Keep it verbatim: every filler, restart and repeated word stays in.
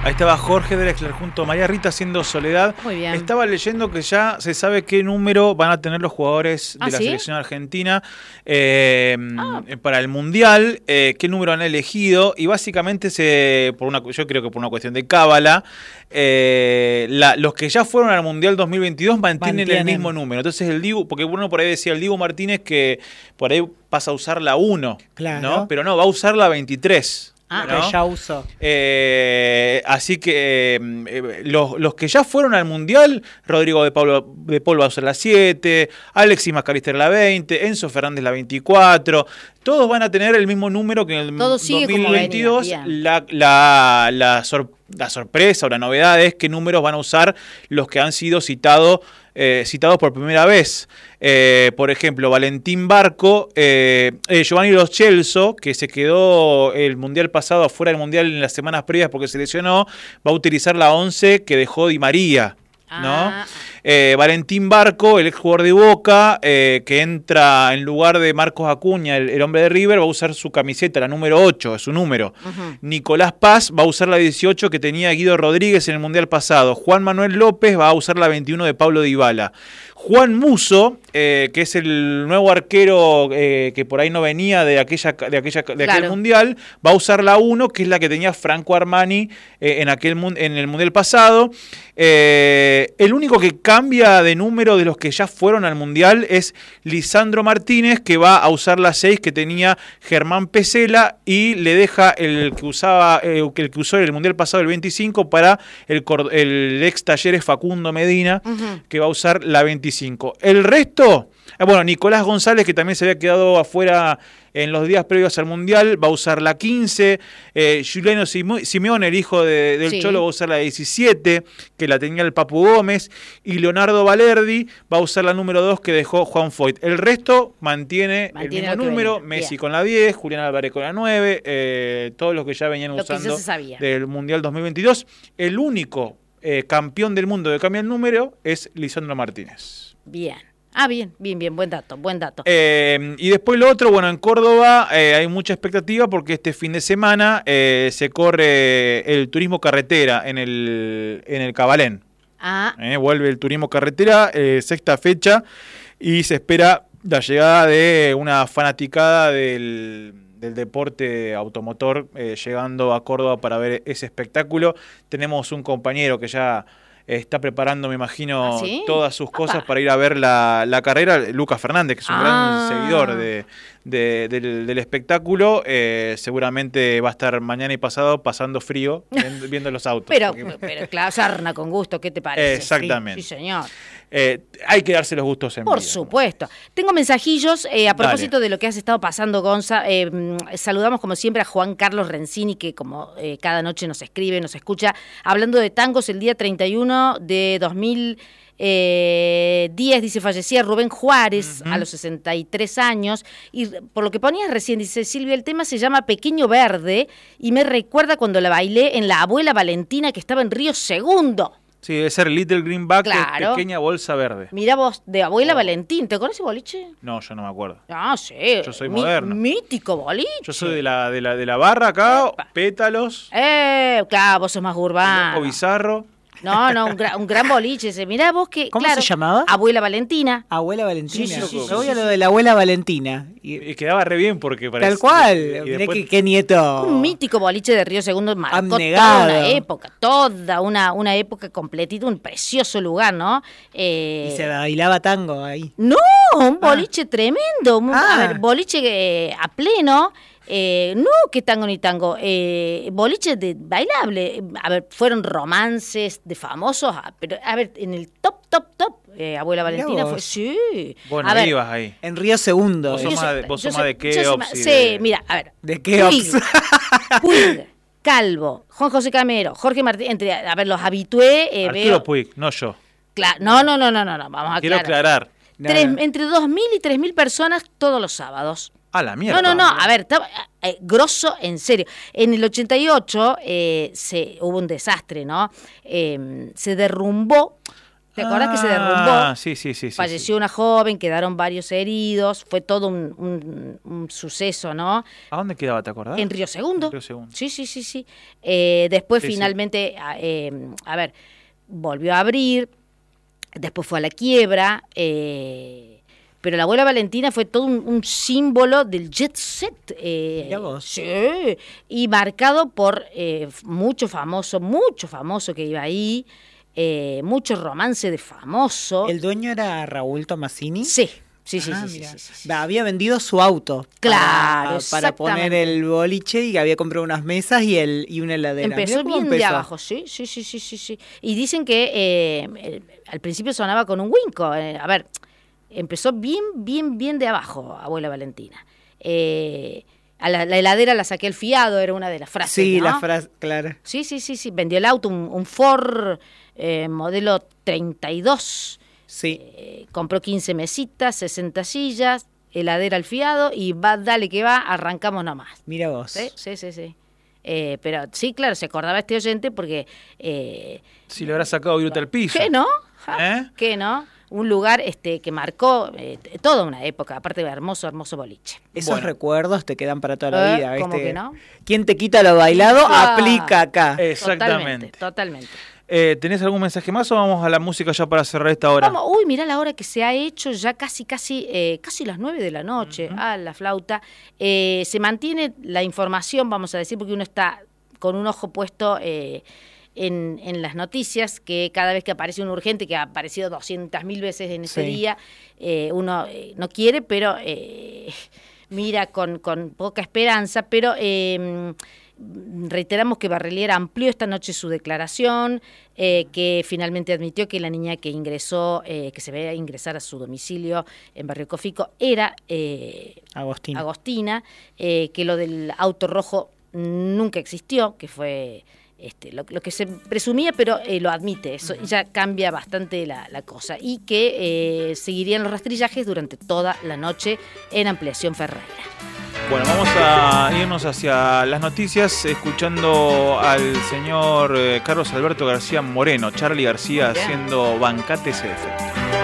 Ahí estaba Jorge Drexler junto a María Rita haciendo Soledad. Muy bien. Estaba leyendo que ya se sabe qué número van a tener los jugadores de ¿Ah, la sí? selección argentina eh, Ah. para el Mundial, eh, qué número han elegido, y básicamente se, por una, yo creo que por una cuestión de cábala, eh, la, los que ya fueron al Mundial dos mil veintidós mantienen, Mantienen. el mismo número. Entonces el Dibu, porque uno por ahí decía el Dibu Martínez que por ahí pasa a usar la uno, Claro. ¿no? Pero no, va a usar la veintitrés. Ah, ¿no? Que ya usó. Eh, así que eh, los, los que ya fueron al Mundial, Rodrigo de Pablo de Paul va a usar la siete, Alexis Macalister la veinte, Enzo Fernández la veinticuatro, todos van a tener el mismo número que en el Todo sigue como dos mil veintidós. venía, bien. La, la, la, sor, la sorpresa o la novedad es qué números van a usar los que han sido citado, eh, citados por primera vez. Eh, por ejemplo, Valentín Barco, eh, eh, Giovanni Lo Celso, que se quedó el Mundial pasado afuera del Mundial en las semanas previas porque se lesionó, va a utilizar la once que dejó Di María, ¿no? Ah. Eh, Valentín Barco, el exjugador de Boca, eh, que entra en lugar de Marcos Acuña, el, el hombre de River, va a usar su camiseta, la número ocho, es su número. Uh-huh. Nicolás Paz va a usar la dieciocho que tenía Guido Rodríguez en el Mundial pasado. Juan Manuel López va a usar la veintiuno de Pablo Dybala. Juan Musso, eh, que es el nuevo arquero eh, que por ahí no venía de aquella de aquella de Claro. aquel mundial, va a usar la uno, que es la que tenía Franco Armani eh, en aquel mun- en el mundial pasado. Eh, el único que cambia de número de los que ya fueron al mundial es Lisandro Martínez, que va a usar la seis que tenía Germán Pesela, y le deja el que usaba eh, el que usó en el mundial pasado el veinticinco para el, cor- el ex Talleres Facundo Medina, Uh-huh. que va a usar la veinticinco. El resto, eh, bueno, Nicolás González, que también se había quedado afuera en los días previos al Mundial, va a usar la quince. Eh, Juliano Simo- Simeone, el hijo de- del Sí. Cholo, va a usar la diecisiete, que la tenía el Papu Gómez. Y Leonardo Valerdi va a usar la número dos que dejó Juan Foyt. El resto mantiene, Mantiene el lo mismo que número. venía. Messi Bien. con la diez, Julián Álvarez con la nueve, eh, todos los que ya venían Lo que ya usando se sabía. del Mundial dos mil veintidós. El único eh, campeón del mundo que cambia el número es Lisandro Martínez. Bien. Ah, bien, bien, bien, buen dato, buen dato. Eh, y después lo otro, bueno, en Córdoba eh, hay mucha expectativa porque este fin de semana eh, se corre el turismo carretera en el, en el Cabalén. Ah, Eh, vuelve el turismo carretera, eh, sexta fecha, y se espera la llegada de una fanaticada del, del deporte automotor eh, llegando a Córdoba para ver ese espectáculo. Tenemos un compañero que ya está preparando, me imagino, ¿Ah, sí? todas sus cosas Opa. para ir a ver la, la carrera. Lucas Fernández, que es un Ah. gran seguidor de, de- del, del espectáculo, eh, seguramente va a estar mañana y pasado pasando frío viendo, viendo los autos. pero, porque- pero claro, sarna con gusto, ¿qué te parece? Exactamente. Sí, sí, señor. Eh, hay que darse los gustos en Por vida, ¿no? supuesto. Tengo mensajillos eh, a Dale. propósito de lo que has estado pasando, Gonza. Eh, mm, saludamos como siempre a Juan Carlos Rencini, que como eh, cada noche nos escribe, nos escucha, hablando de tangos el día treinta y uno de dos mil diez, dice, fallecía Rubén Juárez Ujú. a los sesenta y tres años. Y por lo que ponías recién, dice Silvia, el tema se llama Pequeño Verde y me recuerda cuando la bailé en La Abuela Valentina, que estaba en Río Segundo. Sí, debe ser Little Greenback, Claro. pequeña bolsa verde. Mirá vos, de Abuela Oh. Valentín, ¿te conoces boliche? No, yo no me acuerdo. Ah, sí. Yo soy Mi- moderno. Mítico boliche. Yo soy de la, de la, de la barra acá, Epa. pétalos, Eh, claro, vos sos más urbano. o bizarro. No, no, un, gra- un gran boliche. ese. Mirá vos que, ¿Cómo claro, se llamaba? Abuela Valentina. Abuela Valentina. Sí, sí, sí, Yo sí, voy sí, a lo sí. de la abuela Valentina. Y- Y quedaba re bien porque parecía. tal cual. y Mirá después- qué, qué nieto. Un mítico boliche de Río Segundo marcó Abnegado. toda una época, toda una, una época completita, un precioso lugar, ¿no? Eh, Y se bailaba tango ahí. No, un boliche tremendo. un- Ah. A ver, boliche eh, a pleno. Eh, no que tango ni tango, eh, boliche de bailable. A ver, fueron romances de famosos, ah, pero a ver, en el top, top, top, eh, Abuela Mirá Valentina vos. fue, sí. Bueno, a ver, ibas ahí. En Río Segundo. Vos eh. sos yo más soy- de- vos yo sos más soy- de yo soy Keops más- y Sí, de- mira, a ver. ¿De Keops? Puig, Puig, Calvo, Juan José Camero, Jorge Martín, entre, a ver, los habitué, eh, Arturo veo. Puig, no yo. Cla- no, no, no, no, no, no, vamos a Quiero aclarar. aclarar. No, Tres- no. Entre dos mil y tres mil personas todos los sábados. A la mierda. No, no, no, a ver, estaba, eh, grosso, en serio. En el ochenta y ocho eh, se, hubo un desastre, ¿no? Eh, se derrumbó ¿Te acordás que se derrumbó? Ah, sí, sí, sí. sí Falleció sí. una joven, quedaron varios heridos, fue todo un, un, un suceso, ¿no? ¿A dónde quedaba, te acordás? En Río Segundo. En Río Segundo. Sí, sí, sí, sí. Eh, después Sí, sí. finalmente, a, eh, a ver, volvió a abrir, después fue a la quiebra, eh, pero la abuela Valentina fue todo un, un símbolo del jet set. Eh, Mirá vos. Sí, y marcado por eh, mucho famoso, mucho famoso que iba ahí, eh, mucho romance de famoso. ¿El dueño era Raúl Tomasini? Sí, sí, sí, Ah, sí, sí, mira. sí, sí, sí. Va, había vendido su auto. Claro, para, para poner exactamente. el boliche y había comprado unas mesas y el y una heladera. Empezó Mirá cómo bien de empezó. abajo, sí, sí, sí, sí, sí, sí. Y dicen que eh, el- al principio sonaba con un winco. eh, a ver, empezó bien, bien, bien de abajo, abuela Valentina. Eh, a la, la heladera la saqué el fiado, era una de las frases, Sí, ¿no? la frase, claro. Sí, sí, sí, sí. Vendió el auto, un, un Ford eh, modelo treinta y dos. Sí. Eh, compró quince mesitas, sesenta sillas, heladera al fiado y va, dale que va, arrancamos nomás. Mira vos. Sí, sí, sí, sí. Eh, pero sí, claro, se acordaba este oyente porque... Eh, Si le habrá sacado viruta al piso. ¿Qué no? Ja, ¿Eh? ¿Qué no? Un lugar este que marcó eh, t- toda una época, aparte de hermoso, hermoso boliche. Esos Bueno. recuerdos te quedan para toda la Eh, vida, ¿viste? ¿cómo que no? ¿Quién te quita lo bailado? Ah. Aplica acá. Exactamente. Totalmente, totalmente. Eh, ¿Tenés algún mensaje más o vamos a la música ya para cerrar esta hora? Vamos, uy, mirá la hora que se ha hecho, ya casi, casi, eh, casi las nueve de la noche. Ah, la flauta. Eh, se mantiene la información, vamos a decir, porque uno está con un ojo puesto eh, en, en las noticias, que cada vez que aparece un urgente, que ha aparecido doscientas mil veces en ese Sí. día, eh, uno eh, no quiere, pero eh, mira con, con poca esperanza, pero... Eh, reiteramos que Barrelier amplió esta noche su declaración, eh, que finalmente admitió que la niña que ingresó, eh, que se veía ingresar a su domicilio en Barrio Cofico, era eh, Agostín. Agostina, eh, que lo del auto rojo nunca existió, que fue este, lo, lo que se presumía, pero eh, lo admite, eso ya cambia bastante la, la cosa, y que eh, seguirían los rastrillajes durante toda la noche en Ampliación Ferreira. Bueno, vamos a irnos hacia las noticias escuchando al señor eh, Carlos Alberto García Moreno, Charly García, Bien. haciendo Bancate ese defecto.